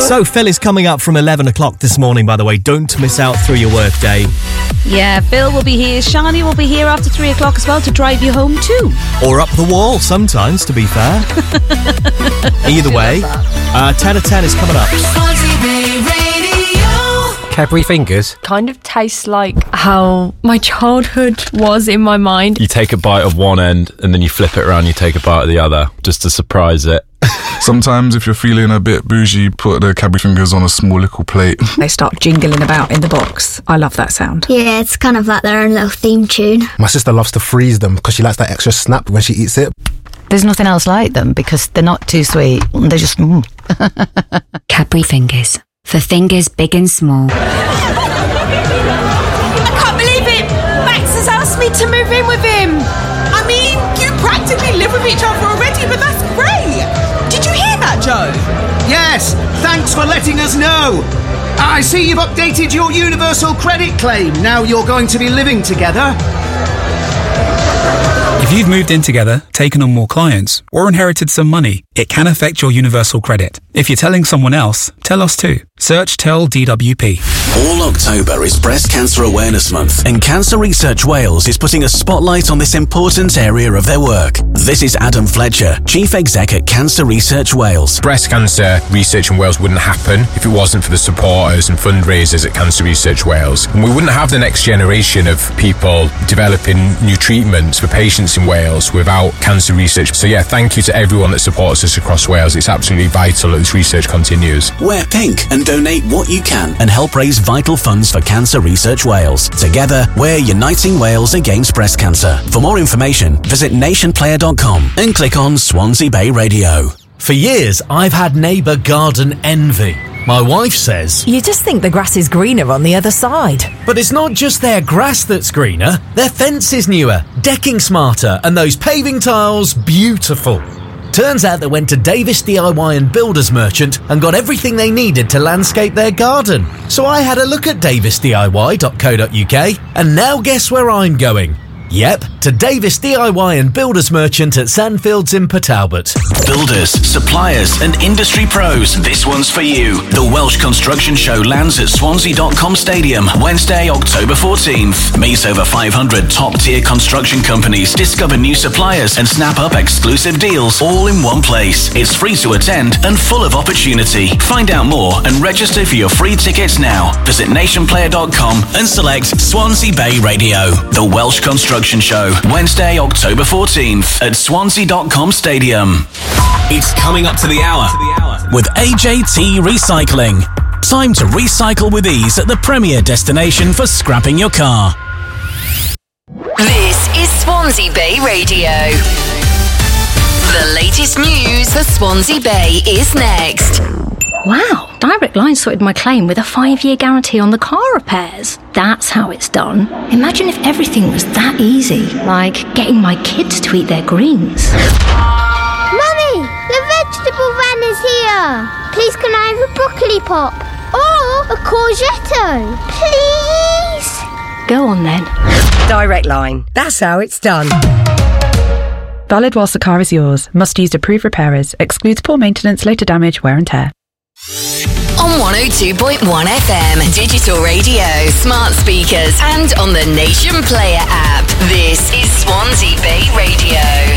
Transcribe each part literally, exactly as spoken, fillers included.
So, Phil is coming up from eleven o'clock this morning, by the way. Don't miss out through your workday. Yeah, Phil will be here. Shani will be here after three o'clock as well to drive you home too. Or up the wall sometimes, to be fair. Either way, uh, ten to ten is coming up. Cadbury Fingers kind of tastes like how my childhood was in my mind. You take a bite of one end and then you flip it around, you take a bite of the other just to surprise it. Sometimes if you're feeling a bit bougie, put the Cadbury Fingers on a small little plate. They start jingling about in the box. I love that sound. Yeah, it's kind of like their own little theme tune. My sister loves to freeze them because she likes that extra snap when she eats it. There's nothing else like them because they're not too sweet. They're just... Mm. Cadbury Fingers. For fingers big and small. I can't believe it! Max has asked me to move in with him! I mean, you practically live with each other already, but that's great! Did you hear that, Joe? Yes, thanks for letting us know. I see you've updated your universal credit claim. Now you're going to be living together. If you've moved in together, taken on more clients, or inherited some money, it can affect your universal credit. If you're telling someone else, tell us too. Search Tell D W P. All October is Breast Cancer Awareness Month, and Cancer Research Wales is putting a spotlight on this important area of their work. This is Adam Fletcher, Chief Exec at Cancer Research Wales. Breast cancer research in Wales wouldn't happen if it wasn't for the supporters and fundraisers at Cancer Research Wales. And we wouldn't have the next generation of people developing new treatments for patients in Wales without cancer research. So yeah, thank you to everyone that supports us across Wales. It's absolutely vital that this research continues. Wear pink and donate what you can and help raise vital funds for Cancer Research Wales. Together, we're uniting Wales against breast cancer. For more information, visit nation player dot com and click on Swansea Bay Radio. For years, I've had neighbour garden envy. My wife says, you just think the grass is greener on the other side. But it's not just their grass that's greener. Their fence is newer, decking smarter, and those paving tiles beautiful. Turns out they went to Davis D I Y and Builders Merchant and got everything they needed to landscape their garden. So I had a look at davis D I Y dot co dot U K, and now guess where I'm going? Yep, to Davis D I Y and Builders Merchant at Sandfields in Port Talbot. Builders, suppliers and industry pros, this one's for you. The Welsh Construction Show lands at Swansea dot com Stadium, Wednesday, October fourteenth. Meet over five hundred top-tier construction companies, discover new suppliers and snap up exclusive deals all in one place. It's free to attend and full of opportunity. Find out more and register for your free tickets now. Visit nation player dot com and select Swansea Bay Radio. The Welsh Construction Show, Wednesday, October fourteenth at Swansea dot com Stadium. It's coming up to the hour with A J T Recycling. Time to recycle with ease at the premier destination for scrapping your car. This is Swansea Bay Radio. The latest news for Swansea Bay is next. Wow, Direct Line sorted my claim with a five-year guarantee on the car repairs. That's how it's done. Imagine if everything was that easy, like getting my kids to eat their greens. Mummy, the vegetable van is here. Please can I have a broccoli pop? Or a courgette? Please? Go on then. Direct Line. That's how it's done. Valid whilst the car is yours. Must use approved repairers. Excludes poor maintenance, later damage, wear and tear. On one oh two point one F M, digital radio, smart speakers, and on the Nation Player app. This is Swansea Bay Radio.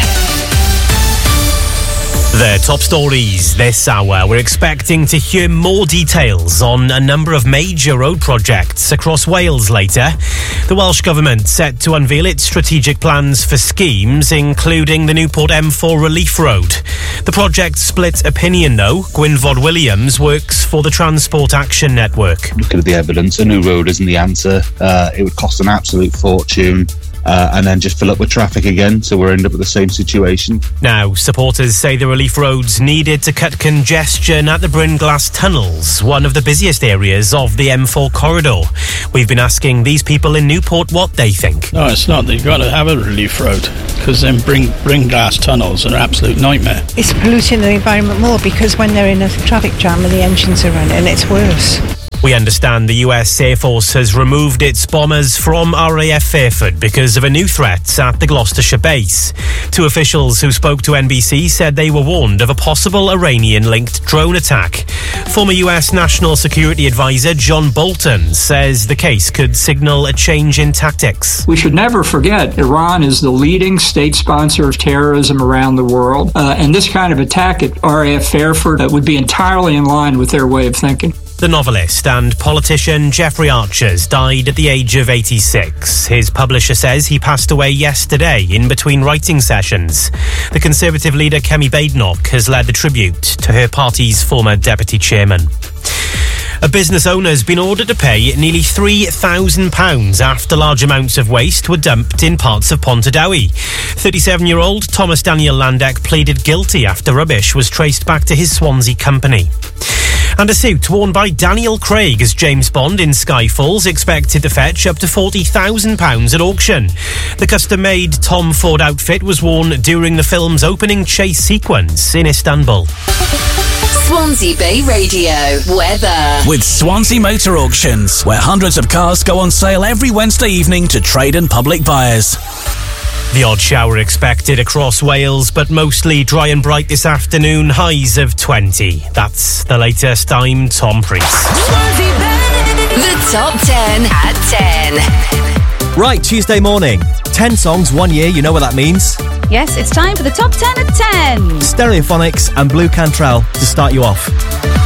The top stories this hour. We're expecting to hear more details on a number of major road projects across Wales later. The Welsh Government set to unveil its strategic plans for schemes, including the Newport M four Relief Road. The project split opinion, though. Gwynfod Williams works for the Transport Action Network. Looking at the evidence, a new road isn't the answer. Uh, it would cost an absolute fortune. Uh, and then just fill up with traffic again, so we'll end up with the same situation. Now, supporters say the relief roads needed to cut congestion at the Brynglas tunnels, one of the busiest areas of the M four corridor. We've been asking these people in Newport what they think. No, it's not. They've got to have a relief road, because then Bring, Brynglas tunnels are an absolute nightmare. It's polluting the environment more, because when they're in a traffic jam and the engines are running, it's worse. We understand the U S Air Force has removed its bombers from R A F Fairford because of a new threat at the Gloucestershire base. Two officials who spoke to N B C said they were warned of a possible Iranian-linked drone attack. Former U S National Security Advisor John Bolton says the case could signal a change in tactics. We should never forget Iran is the leading state sponsor of terrorism around the world, uh, and this kind of attack at R A F Fairford uh, would be entirely in line with their way of thinking. The novelist and politician Jeffrey Archers died at the age of eighty-six. His publisher says he passed away yesterday in between writing sessions. The Conservative leader Kemi Badenoch has led the tribute to her party's former deputy chairman. A business owner has been ordered to pay nearly three thousand pounds after large amounts of waste were dumped in parts of Pontardawe. thirty-seven-year-old Thomas Daniel Landeck pleaded guilty after rubbish was traced back to his Swansea company. And a suit worn by Daniel Craig as James Bond in Skyfall's expected to fetch up to forty thousand pounds at auction. The custom-made Tom Ford outfit was worn during the film's opening chase sequence in Istanbul. Swansea Bay Radio weather. With Swansea Motor Auctions, where hundreds of cars go on sale every Wednesday evening to trade and public buyers. The odd shower expected across Wales, but mostly dry and bright this afternoon, highs of twenty. That's the latest. I'm Tom Priest. The top ten at ten. Right, Tuesday morning. ten songs, one year, you know what that means. Yes, it's time for the top ten at ten. Stereophonics and Blue Cantrell to start you off.